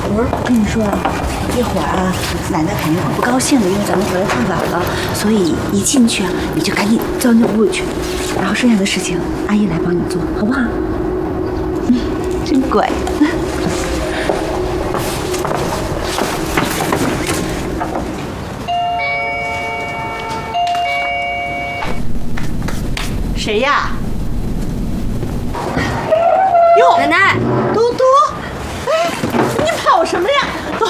我跟你说啊，一会儿啊，奶奶肯定会不高兴的，因为咱们回来太晚了，所以一进去啊，你就赶紧钻进屋里去，然后剩下的事情阿姨来帮你做，好不好？真乖。 谁呀？哟， 奶奶， 嘟嘟，哎，你跑什么呀？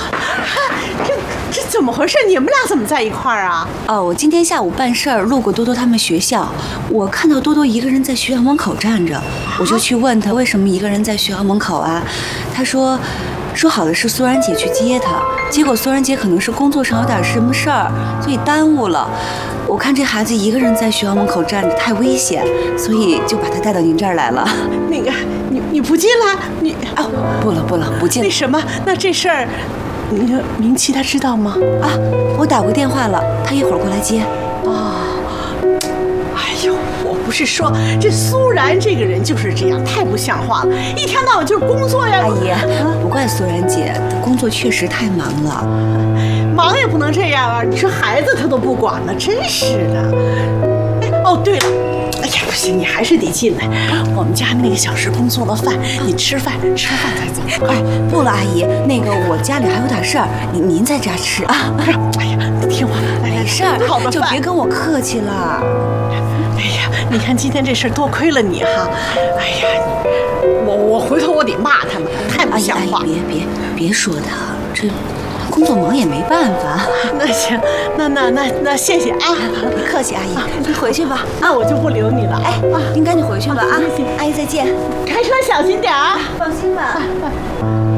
这怎么回事？你们俩怎么在一块儿啊？ 哦，我今天下午办事儿路过多多他们学校，我看到多多一个人在学校门口站着，我就去问他为什么一个人在学校门口啊？他说好的是苏然姐去接他，结果苏然姐可能是工作上有点什么事儿，所以耽误了。我看这孩子一个人在学校门口站着太危险，所以就把他带到您这儿来了。 那个，你不进来？你哦，不了，不进了。 那什么，那这事儿，那个明琪他知道吗？ 啊，我打过电话了，他一会儿过来接。 哦，哎呦，我不是说这苏然这个人就是这样，太不像话了，一天到晚就是工作呀。 阿姨，不怪苏然姐，工作确实太忙了。 忙也不能这样啊！你说孩子他都不管了，真是的。哎，哦对了，哎呀不行，你还是得进来。我们家那个小时工做了饭，你吃饭再走。 哎，不了，阿姨，那个我家里还有点事儿，您在家吃啊。 哎呀，你听我， 没事儿， 好的就别跟我客气了。 哎呀，你看今天这事多亏了你哈。哎呀，我回头我得骂他们，太不像话。 阿姨，别说他，这工作忙也没办法。 那行，那谢谢啊， 别客气，阿姨，你回去吧。 那我就不留你了。 哎，您赶紧回去吧啊！ 行， 阿姨再见。 开车小心点啊！ 放心吧。